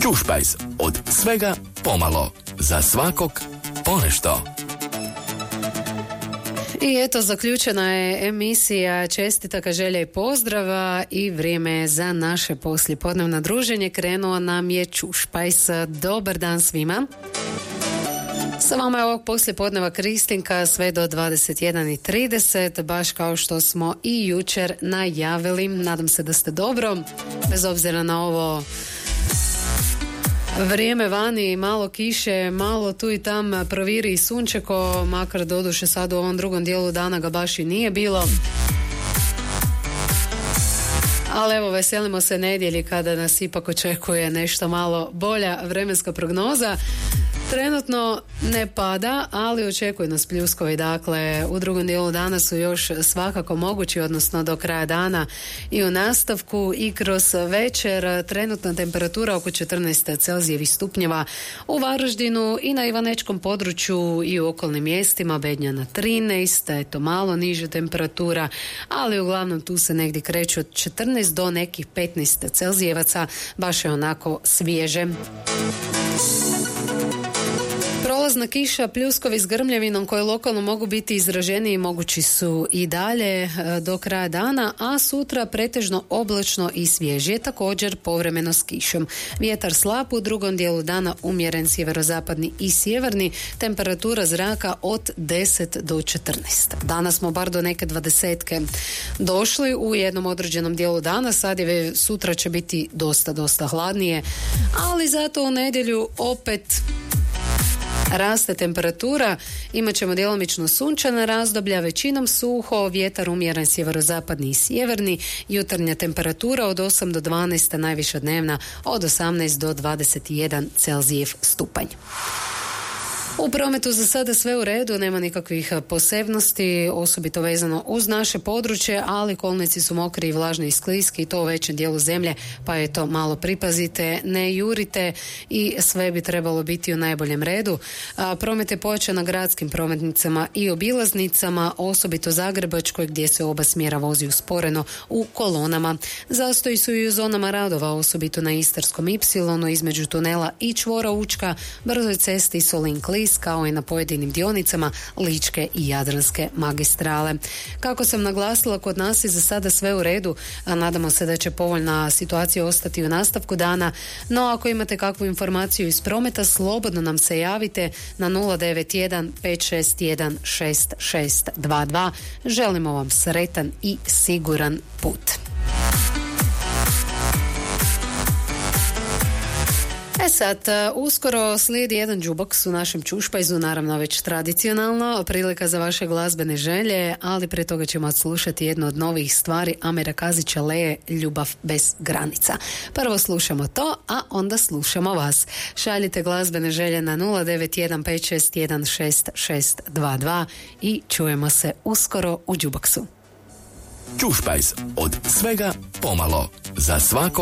Ćušpajz, od svega pomalo, za svakog ponešto. I eto, zaključena je emisija čestitaka, želja i pozdrava i vrijeme je za naše poslijepodnevno druženje. Krenuo nam je Ćušpajz. Dobar dan svima. Sa vama je ovog poslijepodneva Kristinka sve do 21:30, baš kao što smo i jučer najavili. Nadam se da ste dobro, bez obzira na ovo vrijeme vani, malo kiše, malo tu i tam proviri i sunčeko, makar doduše sad u ovom drugom dijelu dana ga baš i nije bilo. Ali evo, veselimo se nedjelji kada nas ipak očekuje nešto malo bolja vremenska prognoza. Trenutno ne pada, ali očekuju nas pljuskovi, dakle u drugom dijelu dana su još svakako mogući, odnosno do kraja dana i u nastavku i kroz večer. Trenutna temperatura oko 14 Celzijevih stupnjeva u Varaždinu i na Ivanečkom području i u okolnim mjestima, Bednja na 13, eto malo niže temperatura, ali uglavnom tu se negdje kreću od 14 do nekih 15 Celzijevaca, baš je onako svježe. Prolazna kiša, pljuskovi s grmljavinom koji lokalno mogu biti izraženiji mogući su i dalje do kraja dana, a sutra pretežno oblačno i svježije, također povremeno s kišom. Vjetar slab, u drugom dijelu dana umjeren sjeverozapadni i sjeverni, temperatura zraka od 10 do 14. Danas smo bar do neke 20 došli u jednom određenom dijelu dana, sutra će biti dosta hladnije, ali zato u nedjelju opet raste temperatura, imat ćemo djelomično sunčana razdoblja, većinom suho, vjetar umjeren sjeverozapadni i sjeverni, jutarnja temperatura od 8 do 12, najviša dnevna od 18 do 21 Celzijev stupanj. U prometu za sada sve u redu, nema nikakvih posebnosti, osobito vezano uz naše područje, ali kolnici su mokri i vlažni i skliski i to u većem dijelu zemlje, pa je to malo pripazite, ne jurite i sve bi trebalo biti u najboljem redu. Promet je pojačan na gradskim prometnicama i obilaznicama, osobito Zagrebačkoj gdje se oba smjera vozi usporeno u kolonama. Zastoji su i u zonama radova, osobito na Istarskom Ipsilonu između tunela i čvora Učka, brzoj cesti Solin-Klis, kao i na pojedinim dionicama Ličke i Jadranske magistrale. Kako sam naglasila, kod nas je za sada sve u redu, a nadamo se da će povoljna situacija ostati u nastavku dana, no ako imate kakvu informaciju iz prometa, slobodno nam se javite na 091 561 6622. Želimo vam sretan i siguran put. Sad, uskoro slijedi jedan džuboks u našem Ćušpajzu, naravno već tradicionalno, prilika za vaše glazbene želje, ali pre toga ćemo odslušati jednu od novih stvari Amira Kazića, Leje, Ljubav bez granica. Prvo slušamo to, a onda slušamo vas. Šaljite glazbene želje na 091 561 6622 i čujemo se uskoro u džuboksu. Ćušpajz, od svega pomalo, za svakog